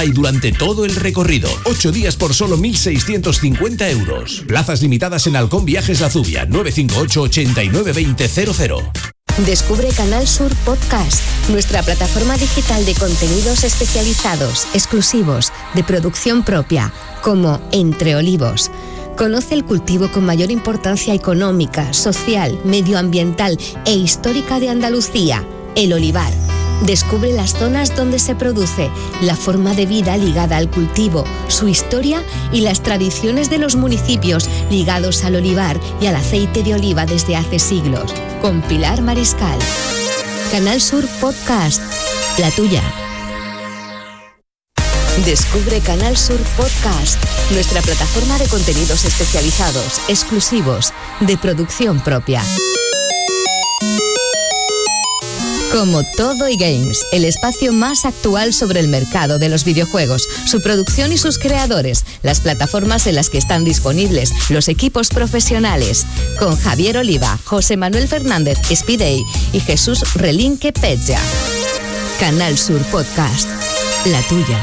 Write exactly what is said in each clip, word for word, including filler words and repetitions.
temporada y durante todo el recorrido. Ocho días por solo mil seiscientos cincuenta euros. Plazas limitadas en Halcón Viajes La Zubia, nueve cinco ocho, ochenta y nueve veinte cero cero. Descubre Canal Sur Podcast, nuestra plataforma digital de contenidos especializados, exclusivos, de producción propia, como Entre Olivos. Conoce el cultivo con mayor importancia económica, social, medioambiental e histórica de Andalucía, el olivar. Descubre las zonas donde se produce, la forma de vida ligada al cultivo, su historia y las tradiciones de los municipios ligados al olivar y al aceite de oliva desde hace siglos. Con Pilar Mariscal. Canal Sur Podcast, la tuya. Descubre Canal Sur Podcast, nuestra plataforma de contenidos especializados, exclusivos, de producción propia. Como Todo y Games, el espacio más actual sobre el mercado de los videojuegos, su producción y sus creadores, las plataformas en las que están disponibles, los equipos profesionales. Con Javier Oliva, José Manuel Fernández Spidey y Jesús Relinque Pecha. Canal Sur Podcast, la tuya.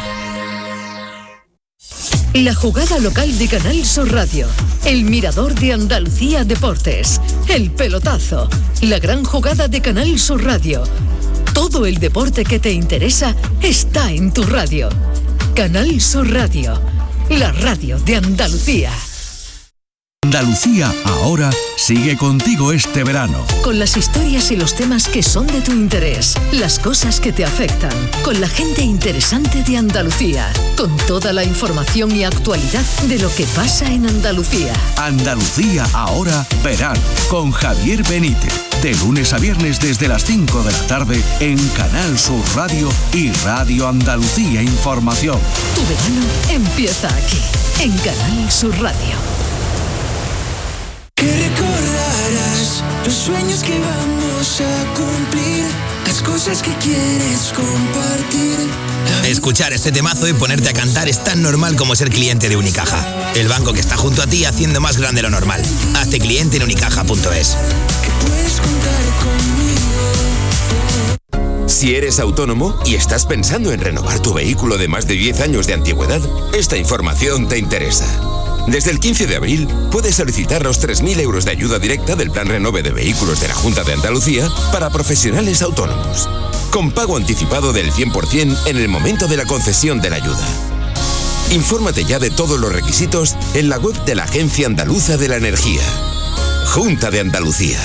La jugada local de Canal Sur Radio, el mirador de Andalucía Deportes, el pelotazo, la gran jugada de Canal Sur Radio. Todo el deporte que te interesa está en tu radio. Canal Sur Radio, la radio de Andalucía. Andalucía Ahora sigue contigo este verano. Con las historias y los temas que son de tu interés, las cosas que te afectan, con la gente interesante de Andalucía, con toda la información y actualidad de lo que pasa en Andalucía. Andalucía Ahora verano, con Javier Benítez. De lunes a viernes desde las cinco de la tarde en Canal Sur Radio y Radio Andalucía Información. Tu verano empieza aquí, en Canal Sur Radio. Que recordarás los sueños que vamos a cumplir, las cosas que quieres compartir. Escuchar este temazo y ponerte a cantar es tan normal como ser cliente de Unicaja, el banco que está junto a ti haciendo más grande lo normal. Hazte cliente en unicaja punto es. Que puedes contar conmigo. Si eres autónomo y estás pensando en renovar tu vehículo de más de diez años de antigüedad, esta información te interesa. Desde el quince de abril puedes solicitar los tres mil euros de ayuda directa del Plan Renove de Vehículos de la Junta de Andalucía para profesionales autónomos, con pago anticipado del cien por ciento en el momento de la concesión de la ayuda. Infórmate ya de todos los requisitos en la web de la Agencia Andaluza de la Energía. Junta de Andalucía.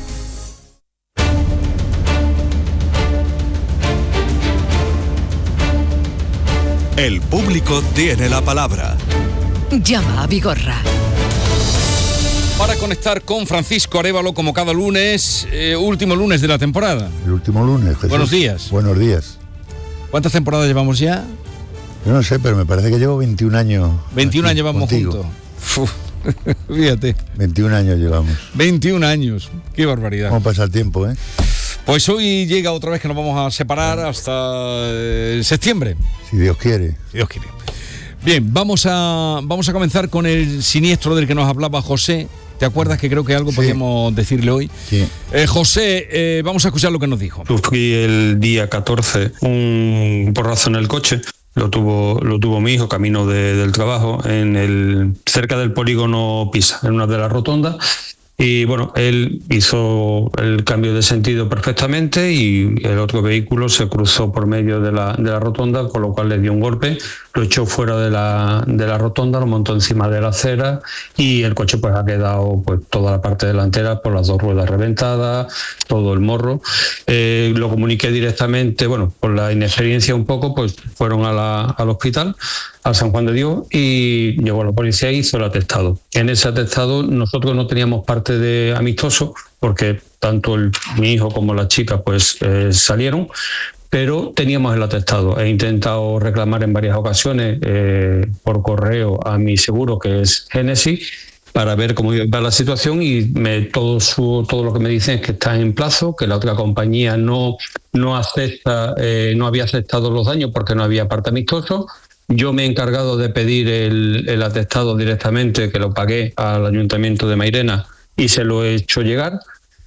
El público tiene la palabra. Llama a Vigorra. Para conectar con Francisco Arévalo como cada lunes, eh, último lunes de la temporada. El último lunes, Jesús. Buenos días. Buenos días. ¿Cuántas temporadas llevamos ya? Yo no sé, pero me parece que llevo veintiún años. veintiún años llevamos contigo. juntos. Fíjate. veintiún años llevamos. veintiún años. Qué barbaridad. ¿Cómo pasa el tiempo, eh? Pues hoy llega otra vez que nos vamos a separar hasta eh, septiembre. Si Dios quiere. Si Dios quiere. Bien, vamos a, vamos a comenzar con el siniestro del que nos hablaba José. ¿Te acuerdas que creo que algo sí. podíamos decirle hoy? Sí. Eh, José, eh, vamos a escuchar lo que nos dijo. Sufrí el día catorce un porrazo en el coche. Lo tuvo, lo tuvo mi hijo camino de, del trabajo en el cerca del polígono Pisa, en una de las rotondas. Y bueno, él hizo el cambio de sentido perfectamente y el otro vehículo se cruzó por medio de la, de la rotonda, con lo cual le dio un golpe, lo echó fuera de la, de la rotonda, lo montó encima de la acera y el coche pues ha quedado pues toda la parte delantera por las dos ruedas reventadas, todo el morro. Eh, lo comuniqué directamente, bueno, por la inexperiencia un poco, pues fueron a la, al hospital, a San Juan de Dios, y llegó la policía y hizo el atestado. En ese atestado nosotros no teníamos parte de amistoso, porque tanto el, mi hijo como la chica pues eh, salieron, pero teníamos el atestado. He intentado reclamar en varias ocasiones eh, por correo a mi seguro, que es Génesis, para ver cómo va la situación, y me, todo, su, todo lo que me dicen es que está en plazo, que la otra compañía no, no, acepta, eh, no había aceptado los daños porque no había parte amistoso. Yo me he encargado de pedir el, el atestado directamente, que lo pagué al Ayuntamiento de Mairena y se lo he hecho llegar.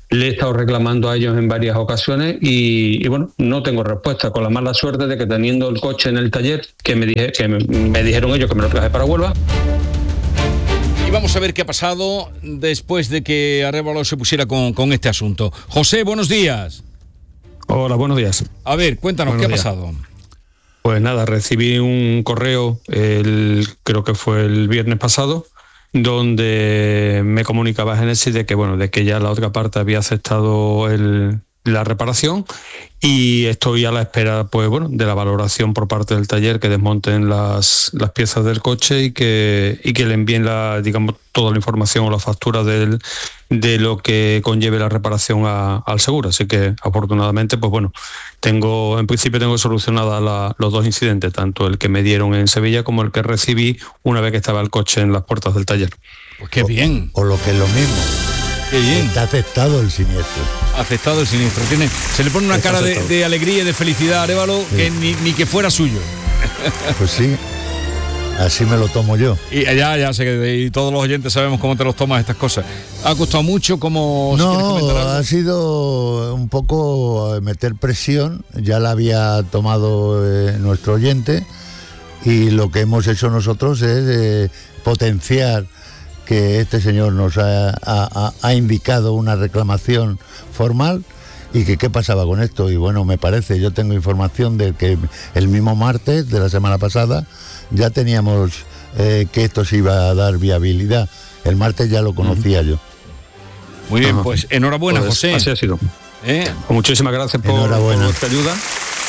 Le he estado reclamando a ellos en varias ocasiones y, y bueno, no tengo respuesta, con la mala suerte de que teniendo el coche en el taller, que me, dije, que me, me dijeron ellos que me lo traje para Huelva. Y vamos a ver qué ha pasado después de que Arévalo se pusiera con, con este asunto. José, buenos días. Hola, buenos días. A ver, cuéntanos, buenos ¿qué días. ha pasado? Pues nada, recibí un correo, el, creo que fue el viernes pasado, donde me comunicaba Génesis de que bueno, de que ya la otra parte había aceptado el, la reparación y estoy a la espera, pues bueno, de la valoración por parte del taller, que desmonten las, las piezas del coche y que y que le envíen la, digamos, toda la información o la factura del, de lo que conlleve la reparación a, al seguro. Así que afortunadamente, pues bueno, tengo, en principio tengo solucionada la, los dos incidentes, tanto el que me dieron en Sevilla como el que recibí una vez que estaba el coche en las puertas del taller. Pues qué bien. O, o lo que es lo mismo. Qué bien. Está aceptado el siniestro. Aceptado el siniestro. Tiene, se le pone una Está cara de, aceptado. de alegría y de felicidad a Arévalo, Sí. que ni, ni que fuera suyo. Pues sí, así me lo tomo yo. Y ya, ya sé que y todos los oyentes sabemos cómo te los tomas estas cosas. ¿Ha costado mucho? ¿Cómo, si quieres comentar No, algo? ha sido un poco meter presión, ya la había tomado eh, nuestro oyente y lo que hemos hecho nosotros es eh, potenciar que este señor nos ha, ha- ha indicado una reclamación formal y que qué pasaba con esto. Y bueno, me parece, yo tengo información de que el mismo martes de la semana pasada ya teníamos eh, que esto se iba a dar viabilidad. El martes ya lo conocía yo. Muy bien, Ajá. pues enhorabuena, Pues José. así ha sido. ¿Eh? Pues muchísimas gracias por, Enhorabuena. por vuestra ayuda.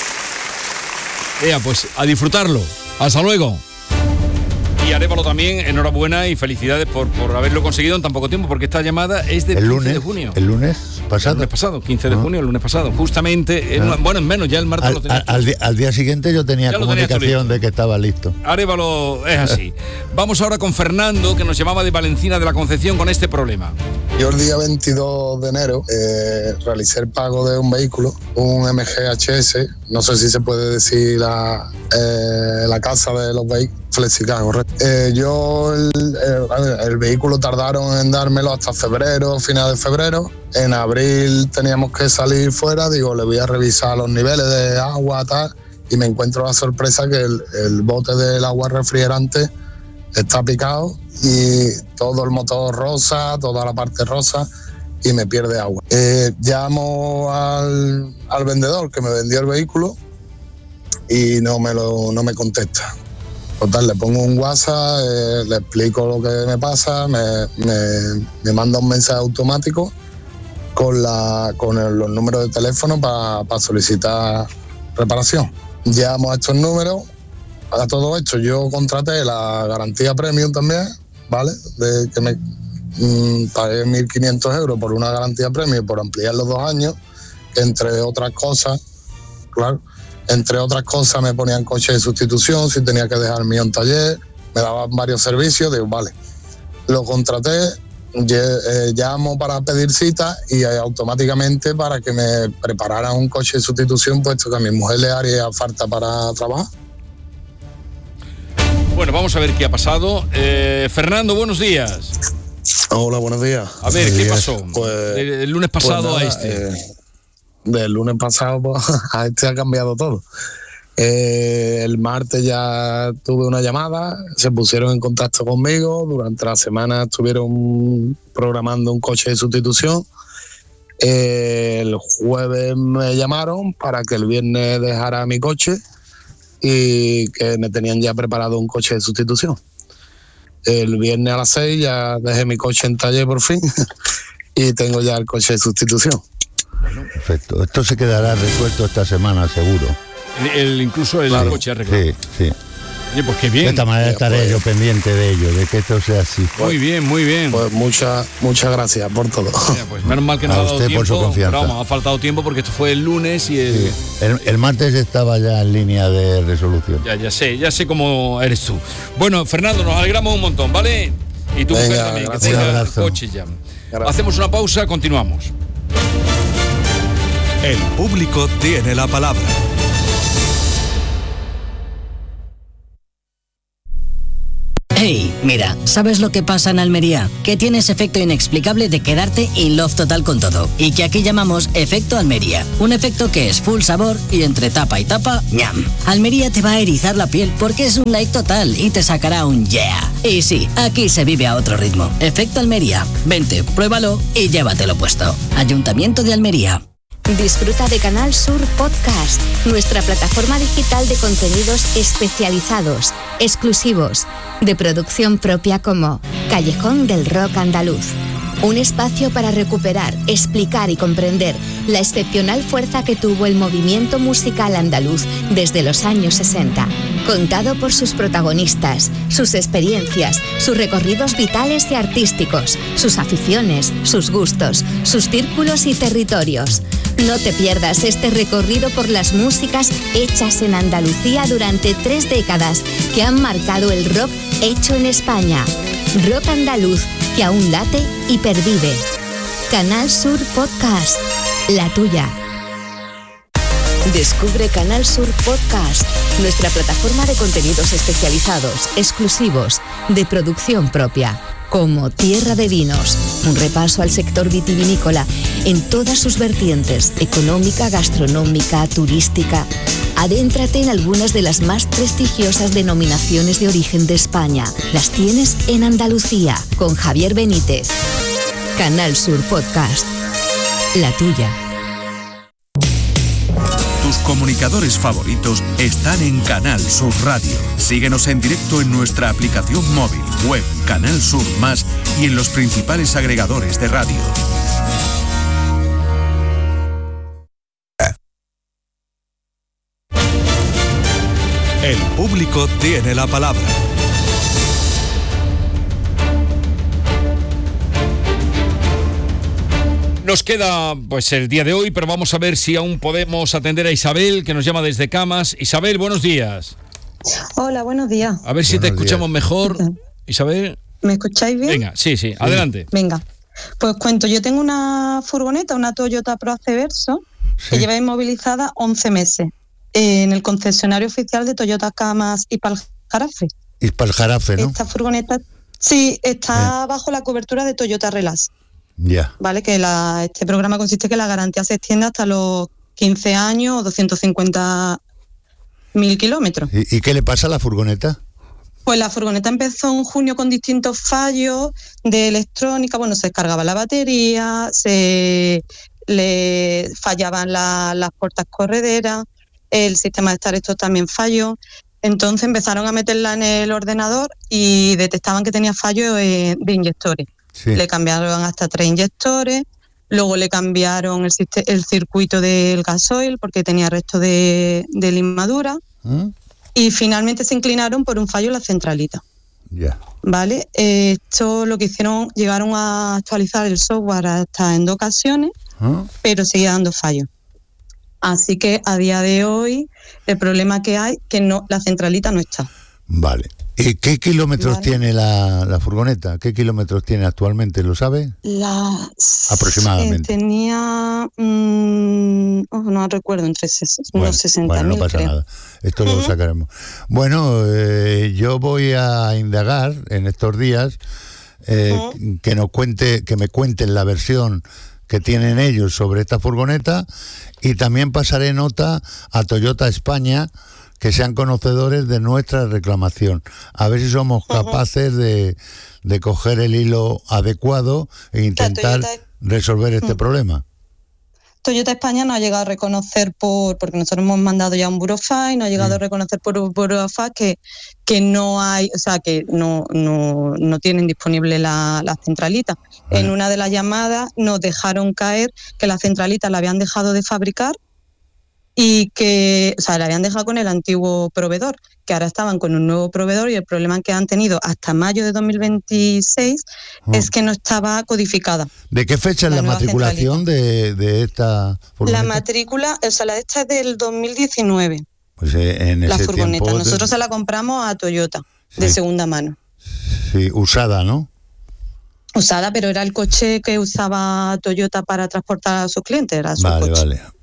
Ea, pues a disfrutarlo. Hasta luego. Y Arévalo también, enhorabuena y felicidades por, por haberlo conseguido en tan poco tiempo, porque esta llamada es del El quince lunes, de junio. el lunes El pasado. lunes pasado, quince de Ah. junio, el lunes pasado. Justamente, en Ah. una- bueno, en menos, ya el martes Al, lo tenía. al- al di- al día siguiente yo tenía Ya lo tenías tú comunicación listo. de que estaba listo. Arévalo es así. Vamos ahora con Fernando, que nos llamaba de Valencina de la Concepción con este problema. Yo el día veintidós de enero eh, realicé el pago de un vehículo, un M G H S, no sé si se puede decir la, eh, la casa de los vehículos, Flexicar, correcto. Eh, yo el, el- a ver, el vehículo tardaron en dármelo hasta febrero, final de febrero. En abril teníamos que salir fuera, digo, le voy a revisar los niveles de agua, tal, y me encuentro la sorpresa que el, el bote del agua refrigerante está picado y todo el motor rosa, toda la parte rosa y me pierde agua. Eh, llamo al, al vendedor que me vendió el vehículo y no me, lo, no me contesta. Total, le pongo un WhatsApp, eh, le explico lo que me pasa, me, me, me manda un mensaje automático con, la, con el- los números de teléfono para pa solicitar reparación. Llamo a estos números. A todo esto yo contraté la garantía premium también, ¿vale? De que me mm, pagué mil quinientos euros por una garantía premium por ampliar los dos años, que entre otras cosas, claro, entre otras cosas me ponían coche de sustitución, si tenía que dejar el mío en taller, me daban varios servicios, digo, vale. Lo contraté, lle- eh, llamo para pedir cita y eh, automáticamente para que me prepararan un coche de sustitución, puesto que a mi mujer le haría falta para trabajar. Bueno, vamos a ver qué ha pasado. Eh, Fernando, buenos días. Hola, buenos días. A ver, ¿qué pasó? Pues, Del el lunes pasado pues nada, a este. eh, del lunes pasado pues, a este ha cambiado todo. Eh, el martes ya tuve una llamada, se pusieron en contacto conmigo, durante la semana estuvieron programando un coche de sustitución. Eh, el jueves me llamaron para que el viernes dejara mi coche y que me tenían ya preparado un coche de sustitución. El viernes a las seis ya dejé mi coche en taller por fin y tengo ya el coche de sustitución. Perfecto. Esto se quedará resuelto esta semana, seguro. El, el- incluso el Claro. coche arreglado. Sí, sí. Oye, pues qué bien. De esta manera estaré pues- yo pendiente de ello, de que esto sea así. Muy bien, muy bien. Pues muchas muchas gracias por todo. Mira, pues menos mal que nos A ha dado usted tiempo. por su confianza. Pero vamos, ha faltado tiempo porque esto fue el lunes y el, Sí. El, el martes estaba ya en línea de resolución. ya, ya sé, ya sé cómo eres tú. Bueno, Fernando, nos alegramos un montón, ¿vale? Y tú Venga, mujer también, que gracias. tenga Un el abrazo. coche ya. Gracias. Hacemos una pausa, continuamos. El público tiene la palabra. Hey, mira, ¿sabes lo que pasa en Almería? Que tienes efecto inexplicable de quedarte in love total con todo. Y que aquí llamamos efecto Almería. Un efecto que es full sabor y entre tapa y tapa, ñam. Almería te va a erizar la piel porque es un like total y te sacará un yeah. Y sí, aquí se vive a otro ritmo. Efecto Almería. Vente, pruébalo y llévatelo puesto. Ayuntamiento de Almería. Disfruta de Canal Sur Podcast, nuestra plataforma digital de contenidos especializados, exclusivos, de producción propia como Callejón del Rock Andaluz. Un espacio para recuperar, explicar y comprender la excepcional fuerza que tuvo el movimiento musical andaluz desde los años sesenta. Contado por sus protagonistas, sus experiencias, sus recorridos vitales y artísticos, sus aficiones, sus gustos, sus círculos y territorios. No te pierdas este recorrido por las músicas hechas en Andalucía durante tres décadas que han marcado el rock hecho en España. Rock andaluz que aún late y pervive. Canal Sur Podcast, la tuya. Descubre Canal Sur Podcast, nuestra plataforma de contenidos especializados, exclusivos, de producción propia, como Tierra de Vinos, un repaso al sector vitivinícola en todas sus vertientes, económica, gastronómica, turística. Adéntrate en algunas de las más prestigiosas denominaciones de origen de España. Las tienes en Andalucía, con Javier Benítez. Canal Sur Podcast, la tuya. Tus comunicadores favoritos están en Canal Sur Radio. Síguenos en directo en nuestra aplicación móvil, web, Canal Sur Más y en los principales agregadores de radio. El público tiene la palabra. Nos queda pues el día de hoy, pero vamos a ver si aún podemos atender a Isabel, que nos llama desde Camas. Isabel, buenos días. Hola, buenos días. A ver si buenos te escuchamos días. Isabel. Isabel. ¿Me escucháis bien? Venga, sí, sí, sí, adelante. Venga, pues cuento, yo tengo una furgoneta, una Toyota Proace Verso, sí, que lleva inmovilizada once meses en el concesionario oficial de Toyota Camas Ipaljarafe. Ipaljarafe, ¿no? Esta furgoneta, sí, está eh. bajo la cobertura de Toyota Relax. Ya. Yeah. Vale, que la, este programa consiste en que la garantía se extiende hasta los quince años o doscientos cincuenta mil kilómetros. ¿Y, ¿Y qué le pasa a la furgoneta? Pues la furgoneta empezó en junio con distintos fallos de electrónica. Bueno, se descargaba la batería, se le fallaban la, las puertas correderas, el sistema de estar esto también falló. Entonces empezaron a meterla en el ordenador y detectaban que tenía fallos de, de inyectores. Sí. Le cambiaron hasta tres inyectores, luego le cambiaron el, el circuito del gasoil porque tenía resto de, de limadura. ¿Mm? Y finalmente se inclinaron por un fallo en la centralita. Yeah. ¿Vale? Eh, esto lo que hicieron, llegaron a actualizar el software hasta en dos ocasiones, ¿Ah? pero seguía dando fallos. Así que a día de hoy el problema que hay que no, la centralita no está. Vale. ¿Y qué kilómetros vale. tiene la, la furgoneta? ¿Qué kilómetros tiene actualmente? ¿Lo sabe? La, aproximadamente. Eh, tenía, mmm, oh, no recuerdo, entre ses, bueno, unos sesenta mil. Bueno, no pasa creo. nada. Esto uh-huh. lo sacaremos. Bueno, eh, yo voy a indagar en estos días eh, uh-huh. que nos cuente, que me cuenten la versión que tienen ellos sobre esta furgoneta y también pasaré nota a Toyota España, que sean conocedores de nuestra reclamación. A ver si somos capaces uh-huh. de, de coger el hilo adecuado e intentar Toyota... resolver este uh-huh. problema. Toyota España no ha llegado a reconocer, por porque nosotros hemos mandado ya un burofax, no ha llegado uh-huh. a reconocer por un burofax que, que no hay, o sea, que no, no, no tienen disponible la, la centralita. Uh-huh. En una de las llamadas nos dejaron caer que la centralita la habían dejado de fabricar y que, o sea, la habían dejado con el antiguo proveedor, que ahora estaban con un nuevo proveedor y el problema que han tenido hasta mayo de dos mil veintiséis oh. es que no estaba codificada. ¿De qué fecha es la, la matriculación de, de esta furgoneta? La matrícula, o sea, la esta es del dos mil diecinueve. Pues en ese la furgoneta. Tiempo Nosotros de... se la compramos a Toyota, sí. de segunda mano. Sí, usada, ¿no? Usada, pero era el coche que usaba Toyota para transportar a sus clientes, era su vale, coche. Vale,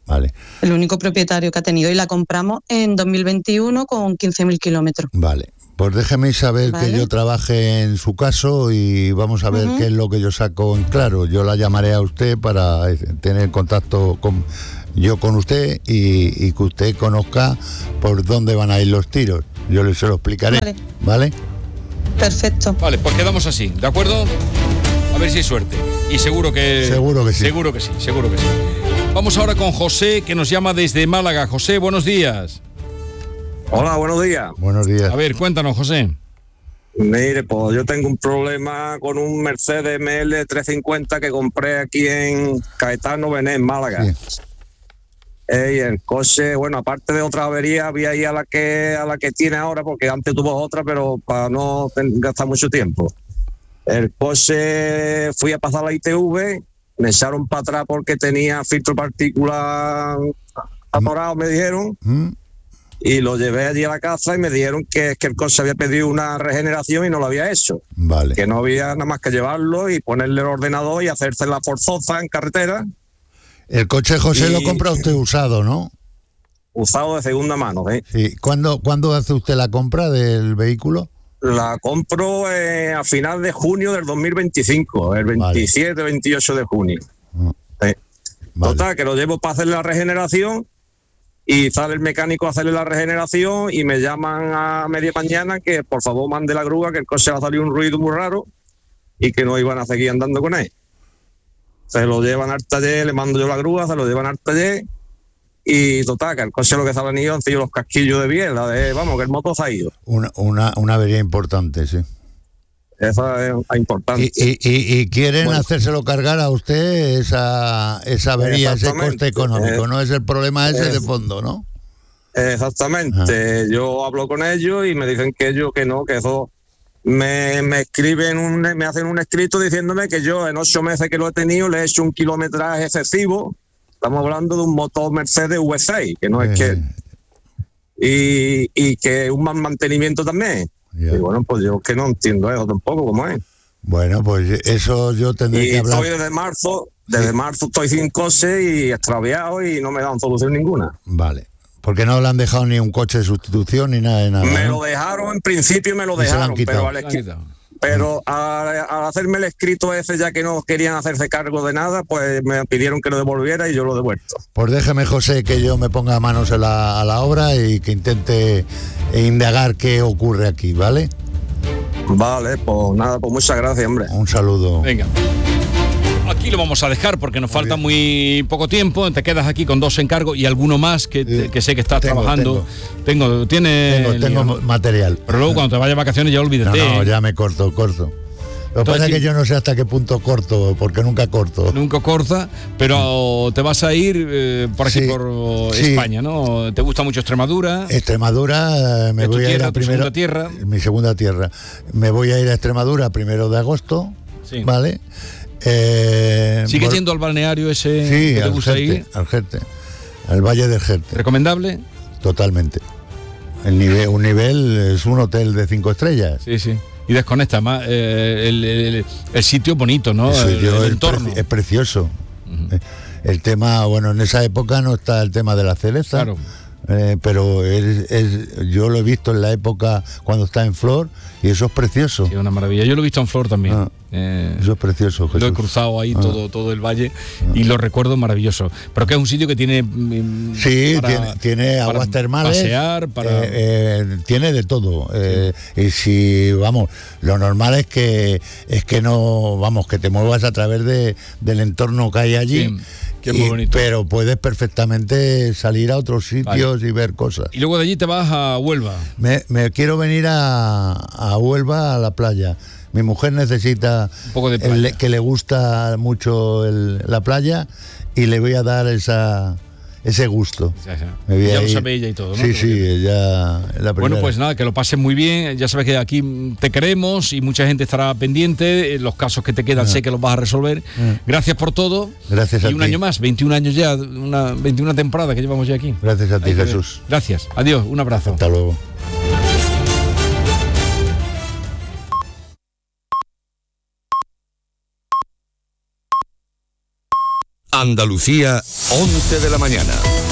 Vale. El único propietario que ha tenido. Y la compramos en dos mil veintiuno con quince mil kilómetros. Vale. Pues déjeme saber Vale. que yo trabaje en su caso y vamos a ver Ujú. qué es lo que yo saco en claro. Yo la llamaré a usted para eh, tener contacto con yo con usted y, y que usted conozca por dónde van a ir los tiros. Yo le se lo explicaré. Vale. ¿Vale? Perfecto. Vale, pues quedamos así, ¿de acuerdo? A ver si hay suerte. Y seguro que... Seguro que sí. Seguro que sí, seguro que sí. Vamos ahora con José, que nos llama desde Málaga. José, buenos días. Hola, buenos días. Buenos días. A ver, cuéntanos, José. Mire, pues yo tengo un problema con un Mercedes M L trescientos cincuenta que compré aquí en Caetano Benet, Málaga. Sí. Eh, y el coche, bueno, aparte de otra avería, había ahí a la que a la que tiene ahora, porque antes tuvo otra, pero para no ten- gastar mucho tiempo. El coche, fui a pasar la I T V, me echaron para atrás porque tenía filtro particular atorado, me dijeron. ¿Mm? Y lo llevé allí a la casa y me dijeron que, que el coche había pedido una regeneración y no lo había hecho. Vale. Que no había nada más que llevarlo y ponerle el ordenador y hacerse la forzosa en carretera. El coche, José, Y- lo compra usted usado, ¿no? Usado de segunda mano, ¿eh? Sí. ¿Cuándo, ¿Cuándo hace usted la compra del vehículo? La compro eh, a final de junio del dos mil veinticinco, el veintisiete, veintiocho de junio. Eh, Total, que lo llevo para hacerle la regeneración y sale el mecánico a hacerle la regeneración y me llaman a media mañana que por favor mande la grúa, que el coche va a salir un ruido muy raro y que no iban a seguir andando con él. Se lo llevan al taller, le mando yo la grúa, se lo llevan al taller y total, que el coche lo que sale han ido han sido los casquillos de biela, de, vamos, que el motor se ha ido. Una, una, una avería importante, sí. Esa es la importante. Y, y, y, y quieren Bueno. hacérselo cargar a usted esa, esa avería, ese Exactamente. coste económico, Eh, ¿no? Es el problema ese eh, de fondo, ¿no? Exactamente. Yo hablo con ellos y me dicen que ellos que no, que eso me, me escriben, un, me hacen un escrito diciéndome que yo en ocho meses que lo he tenido le he hecho un kilometraje excesivo. Estamos hablando de un motor Mercedes V seis, que no es que... Y, y que un mal mantenimiento también. Y bueno, pues yo que no entiendo eso tampoco, ¿cómo es? Bueno, pues eso yo tendré Y que hablar. estoy desde marzo, desde marzo estoy sin coche y extraviado y no me dan solución ninguna. Vale. Porque no le han dejado ni un coche de sustitución ni nada de nada. Me ¿no? lo dejaron, en principio me lo Y se lo han dejaron, quitado. pero, al esqui- pero al, al hacerme el escrito ese, ya que no querían hacerse cargo de nada, pues me pidieron que lo devolviera y yo lo he devuelto. Pues déjeme, José, que yo me ponga manos a la, a la obra y que intente indagar qué ocurre aquí, ¿vale? Vale, pues nada, pues muchas gracias, hombre. Un saludo. Venga. Aquí lo vamos a dejar porque nos falta muy poco tiempo. Te quedas aquí con dos encargos y alguno más que, te- que sé que estás tengo, trabajando. Tengo, tiene. Tengo, tengo lío, ¿no? material. Pero luego cuando te vayas de vacaciones ya olvídate. No, no, ¿eh? ya me corto, corto. Lo que Entonces, pasa es que sí. yo no sé hasta qué punto corto, porque nunca corto. Nunca corta, pero te vas a ir eh, por aquí, Sí, por sí. España, ¿no? ¿Te gusta mucho Extremadura? Extremadura, eh, me ¿Es tu voy a ir tierra, a tu primero. segunda tierra? Mi segunda tierra. Me voy a ir a Extremadura primero de agosto, Sí. ¿vale? Eh, ¿Sigues vol- yendo al balneario ese Sí, que te al gusta Jerte, ir? al Jerte, al Valle del Jerte. ¿Recomendable? Totalmente. El nivel, un nivel es un hotel de cinco estrellas. Sí, sí. Y desconecta más. eh, el, el- el sitio bonito, ¿no? Eso, el, yo, el es entorno. preci- es precioso. Eh, El tema, bueno, en esa época no está el tema de la cereza, Claro. eh, pero es- es- yo lo he visto en la época cuando está en flor y eso es precioso. Sí, una maravilla. Yo lo he visto en Flor también. Ah, Eh, eso es precioso, Jesús. lo he cruzado ahí Ah. todo, todo el valle y lo recuerdo maravilloso. Pero que es un sitio que tiene. mm, Sí, para- tiene, tiene para aguas termales. Pasear, para. eh, eh, tiene de todo. eh, y si, vamos, lo normal es que es que no, vamos, que te muevas a través de, del entorno que hay allí. Sí, que es muy y- bonito. Pero puedes perfectamente salir a otros sitios y ver cosas. Y luego de allí te vas a Huelva. Me, me quiero venir a, a Huelva, a la playa. Mi mujer necesita Un poco de el- playa. que le gusta mucho el- la playa y le voy a dar esa ese gusto. Ya, ya. Me voy Ya a lo ir. sabe ella y todo, ¿no? Sí, Que sí, ella es la primera. Bueno, pues nada, que lo pases muy bien. Ya sabes que aquí te queremos y mucha gente estará pendiente. Los casos que te quedan Ah. sé que los vas a resolver. Ah. Gracias por todo. Gracias y a un ti. año más, veintiún años ya, una veintiuna temporada que llevamos ya aquí. Gracias a ti, Hay que ver. Jesús. Gracias. Adiós. Un abrazo. Hasta luego. Andalucía, once de la mañana.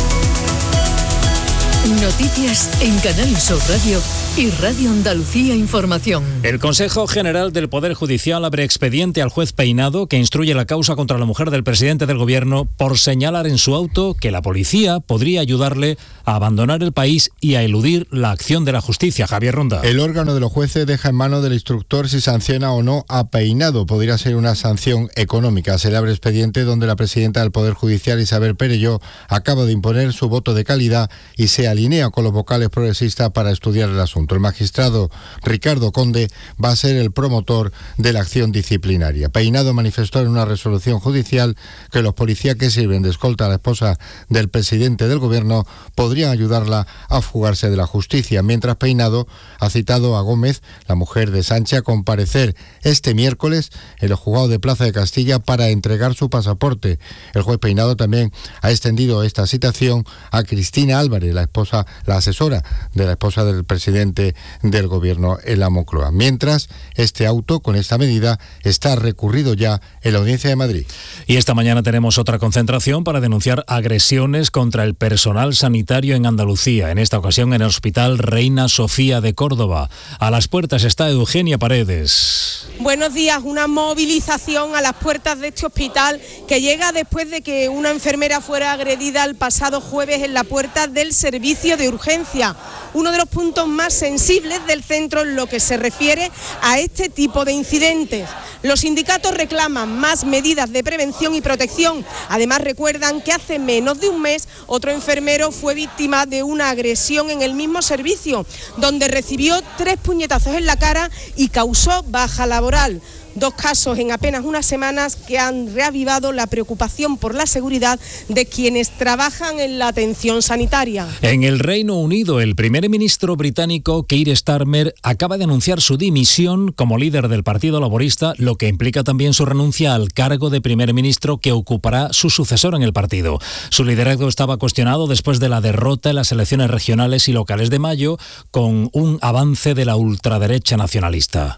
Noticias en Canal Sur Radio y Radio Andalucía Información. El Consejo General del Poder Judicial abre expediente al juez Peinado, que instruye la causa contra la mujer del presidente del Gobierno por señalar en su auto que la policía podría ayudarle a abandonar el país y a eludir la acción de la justicia. Javier Ronda. El órgano de los jueces deja en manos del instructor si sanciona o no a Peinado. Podría ser una sanción económica. Se le abre expediente donde la presidenta del Poder Judicial, Isabel Perelló, acaba de imponer su voto de calidad y se alinea con los vocales progresistas para estudiar el asunto. El magistrado Ricardo Conde va a ser el promotor de la acción disciplinaria. Peinado manifestó en una resolución judicial que los policías que sirven de escolta a la esposa del presidente del Gobierno podrían ayudarla a fugarse de la justicia, mientras Peinado ha citado a Gómez, la mujer de Sánchez, a comparecer este miércoles en el juzgado de Plaza de Castilla para entregar su pasaporte. El juez Peinado también ha extendido esta citación a Cristina Álvarez, la esposa, la asesora de la esposa del presidente del Gobierno en la Moncloa. Mientras, este auto, con esta medida, está recurrido ya en la Audiencia de Madrid. Y esta mañana tenemos otra concentración para denunciar agresiones contra el personal sanitario en Andalucía, en esta ocasión en el Hospital Reina Sofía de Córdoba. A las puertas está Eugenia Paredes. Buenos días. Una movilización a las puertas de este hospital que llega después de que una enfermera fuera agredida el pasado jueves en la puerta del servicio de urgencia. Uno de los puntos más sensibles del centro en lo que se refiere a este tipo de incidentes. Los sindicatos reclaman más medidas de prevención y protección. Además, recuerdan que hace menos de un mes otro enfermero fue víctima de una agresión en el mismo servicio, donde recibió tres puñetazos en la cara y causó baja laboral. Dos casos en apenas unas semanas que han reavivado la preocupación por la seguridad de quienes trabajan en la atención sanitaria. En el Reino Unido, el primer ministro británico Keir Starmer acaba de anunciar su dimisión como líder del Partido Laborista, lo que implica también su renuncia al cargo de primer ministro que ocupará su sucesor en el partido. Su liderazgo estaba cuestionado después de la derrota en las elecciones regionales y locales de mayo, con un avance de la ultraderecha nacionalista.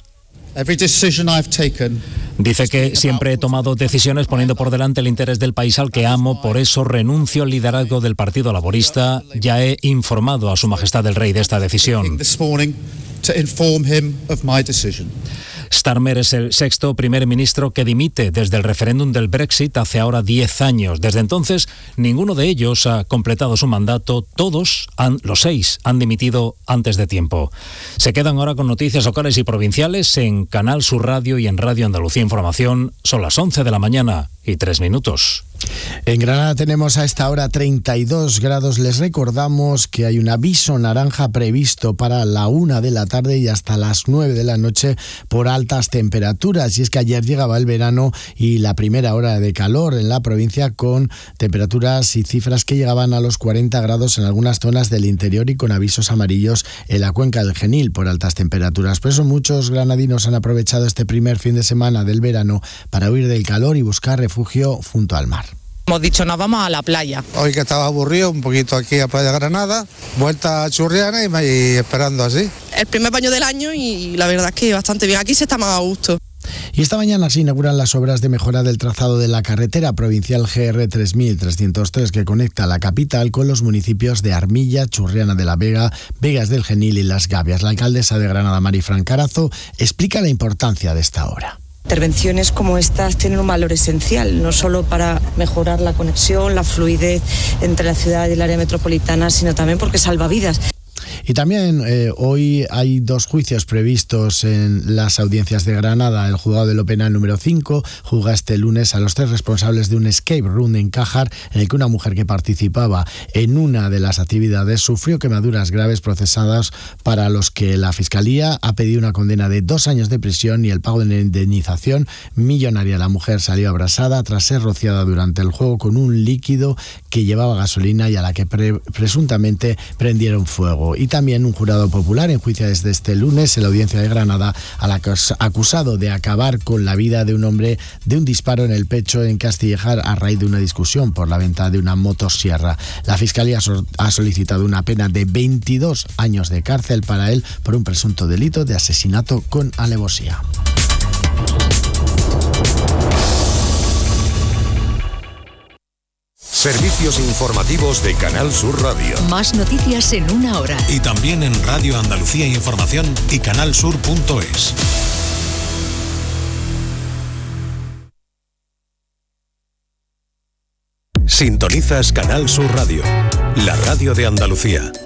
Dice que siempre he tomado decisiones poniendo por delante el interés del país al que amo, por eso renuncio al liderazgo del Partido Laborista. Ya he informado a Su Majestad el Rey de esta decisión. Starmer es el sexto primer ministro que dimite desde el referéndum del Brexit hace ahora diez años. Desde entonces, ninguno de ellos ha completado su mandato. Todos, han, los seis, han dimitido antes de tiempo. Se quedan ahora con noticias locales y provinciales en Canal Sur Radio y en Radio Andalucía Información. Son las once de la mañana y tres minutos. En Granada tenemos a esta hora treinta y dos grados. Les recordamos que hay un aviso naranja previsto para la una de la tarde y hasta las nueve de la noche por altas temperaturas. Y es que ayer llegaba el verano y la primera hora de calor en la provincia, con temperaturas y cifras que llegaban a los cuarenta grados en algunas zonas del interior y con avisos amarillos en la cuenca del Genil por altas temperaturas. Por eso muchos granadinos han aprovechado este primer fin de semana del verano para huir del calor y buscar refugio junto al mar. Hemos dicho, nos vamos a la playa. Hoy que estaba aburrido, un poquito aquí a Playa Granada, vuelta a Churriana y, y esperando así. El primer baño del año y la verdad es que bastante bien. Aquí se está más a gusto. Y esta mañana se inauguran las obras de mejora del trazado de la carretera provincial G R tres mil trescientos tres que conecta la capital con los municipios de Armilla, Churriana de la Vega, Vegas del Genil y Las Gavias. La alcaldesa de Granada, Marifran Carazo, explica la importancia de esta obra. Intervenciones como estas tienen un valor esencial, no solo para mejorar la conexión, la fluidez entre la ciudad y el área metropolitana, sino también porque salva vidas. Y también eh, hoy hay dos juicios previstos en las audiencias de Granada. El juzgado de lo penal número cinco juzga este lunes a los tres responsables de un escape room en Cájar, en el que una mujer que participaba en una de las actividades sufrió quemaduras graves procesadas, para los que la Fiscalía ha pedido una condena de dos años de prisión y el pago de una indemnización millonaria. La mujer salió abrasada tras ser rociada durante el juego con un líquido que llevaba gasolina y a la que pre- presuntamente prendieron fuego. Y también un jurado popular enjuicia desde este lunes en la audiencia de Granada al acusado de acabar con la vida de un hombre de un disparo en el pecho en Castillejar a raíz de una discusión por la venta de una motosierra. La Fiscalía ha solicitado una pena de veintidós años de cárcel para él por un presunto delito de asesinato con alevosía. Servicios informativos de Canal Sur Radio. Más noticias en una hora. Y también en Radio Andalucía Información y canalsur punto es. Sintonizas Canal Sur Radio, la radio de Andalucía.